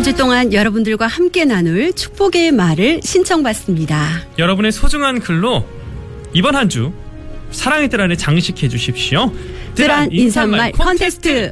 주 동안 여러분들과 함께 나눌 축복의 말을 신청받습니다. 여러분의 소중한 글로 이번 한 주 사랑의 뜰 안에 장식해 주십시오. 뜰 안 인사말 콘테스트.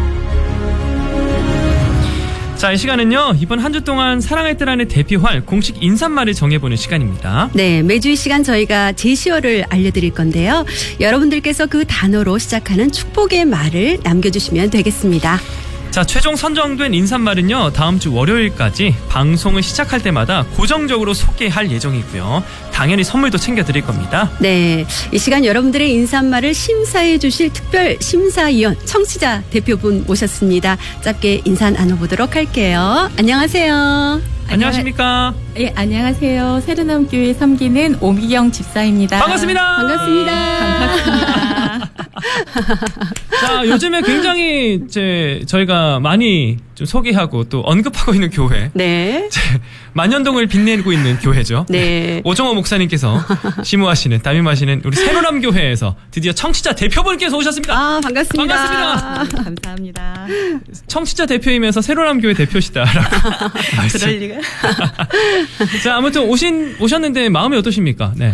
자, 이 시간은요, 이번 한 주 동안 사랑의 뜰 안에 대표할 공식 인사말을 정해보는 시간입니다. 네, 매주 이 시간 저희가 제시어를 알려드릴 건데요. 여러분들께서 그 단어로 시작하는 축복의 말을 남겨주시면 되겠습니다. 자, 최종 선정된 인사말은요, 다음 주 월요일까지 방송을 시작할 때마다 고정적으로 소개할 예정이고요. 당연히 선물도 챙겨드릴 겁니다. 네, 이 시간 여러분들의 인사말을 심사해 주실 특별 심사위원 청취자 대표분 모셨습니다. 짧게 인사 나눠보도록 할게요. 안녕하세요. 안녕하십니까? 예, 안녕하세요. 새로남교회 섬기는 오미경 집사입니다. 반갑습니다. 반갑습니다. 자, 요즘에 굉장히 저희가 많이 좀 소개하고 또 언급하고 있는 교회. 네. 만년동을 빛내고 있는 교회죠. 네. 오정호 목사님께서 심우하시는, 담임하시는 우리 새로남 교회에서 드디어 청취자 대표분께서 오셨습니다. 아, 반갑습니다. 반갑습니다. 감사합니다. 청취자 대표이면서 새로남 교회 대표시다라고. 그럴 리가. 자, 아무튼 오셨는데 마음이 어떠십니까? 네.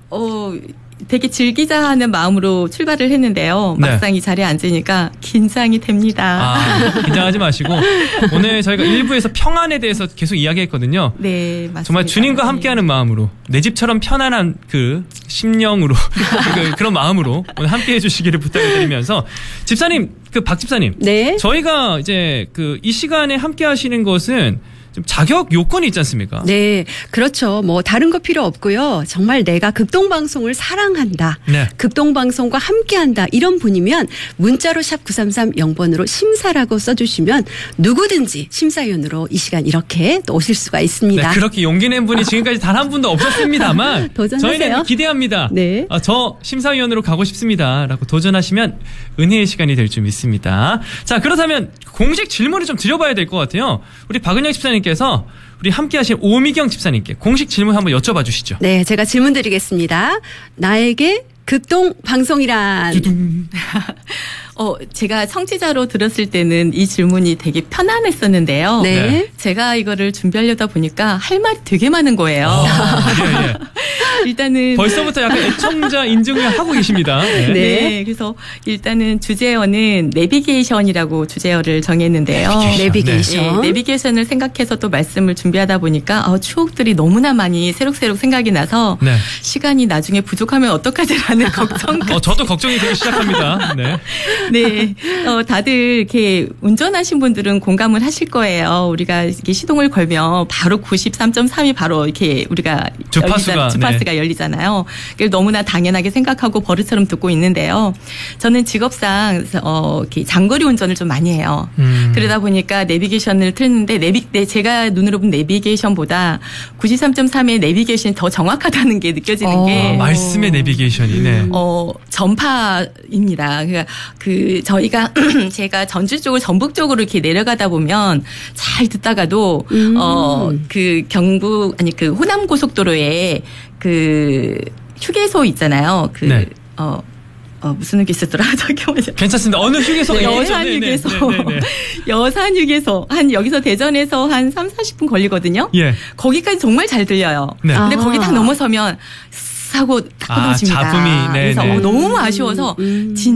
되게 즐기자 하는 마음으로 출발을 했는데요. 네. 막상 이 자리에 앉으니까 긴장이 됩니다. 긴장하지 마시고 오늘 저희가 1부에서 평안에 대해서 계속 이야기했거든요. 네, 맞습니다. 정말 주님과 함께하는 마음으로 내 집처럼 편안한 그 심령으로 그런 마음으로 오늘 함께해 주시기를 부탁을 드리면서 집사님, 박 집사님. 네. 저희가 이제 이 시간에 함께하시는 것은 좀 자격 요건이 있지 않습니까? 네, 그렇죠. 뭐 다른 거 필요 없고요. 정말 내가 극동방송을 사랑한다. 네. 극동방송과 함께한다. 이런 분이면 문자로 샵 9330번으로 심사라고 써주시면 누구든지 심사위원으로 이 시간 이렇게 또 오실 수가 있습니다. 네, 그렇게 용기 낸 분이 지금까지 단 한 분도 없었습니다만 도전하세요. 저희는 기대합니다. 네. 저 심사위원으로 가고 싶습니다. 라고 도전하시면 은혜의 시간이 될 줄 믿습니다. 자, 그렇다면 공식 질문을 좀 드려봐야 될 것 같아요. 우리 박은영 집사님께서 우리 함께 하실 오미경 집사님께 공식 질문 한번 여쭤봐 주시죠. 네, 제가 질문 드리겠습니다. 나에게 극동방송이란? 제가 청취자로 들었을 때는 이 질문이 되게 편안했었는데요. 네. 제가 이거를 준비하려다 보니까 할 말이 되게 많은 거예요. 예. 일단은 벌써부터 약간 애청자 인증을 하고 계십니다. 네. 네, 그래서 일단은 주제어는 내비게이션이라고 주제어를 정했는데요. 내비게이션. 네, 내비게이션을 생각해서 또 말씀을 준비하다 보니까 추억들이 너무나 많이 새록새록 생각이 나서 네. 시간이 나중에 부족하면 어떡하지라는 걱정. 저도 걱정이 되기 시작합니다. 네. 네, 다들 이렇게 운전하신 분들은 공감을 하실 거예요. 우리가 이렇게 시동을 걸면 바로 93.3이 바로 이렇게 우리가 주파수가 열리잖아요. 그걸 너무나 당연하게 생각하고 버릇처럼 듣고 있는데요. 저는 직업상 이렇게 장거리 운전을 좀 많이 해요. 그러다 보니까 내비게이션을 틀는데 제가 눈으로 본 내비게이션보다 93.3의 내비게이션이 더 정확하다는 게 느껴지는 게 말씀의 내비게이션이 전파입니다. 그러니까 저희가 제가 전주 쪽을 전북 쪽으로 이렇게 내려가다 보면 잘 듣다가도 경북 호남 고속도로에 휴게소 있잖아요. 무슨 휴게소더라? 괜찮습니다. 어느 휴게소가 여산 휴게소. 여산 휴게소. 여기서 대전에서 한 3-40분 걸리거든요. 예. 거기까지 정말 잘 들려요. 네. 근데 거기 딱 넘어서면 사고 딱 끊어집니다. 잡음이. 그래서 너무 아쉬워서